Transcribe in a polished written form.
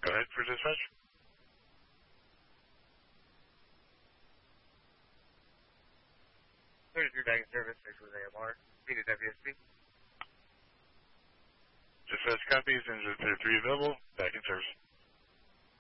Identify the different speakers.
Speaker 1: Go ahead for dispatch.
Speaker 2: 33 back in service, 6 with AMR. Speed at WSP.
Speaker 1: Dispatch copies, engine 33 available, back in service.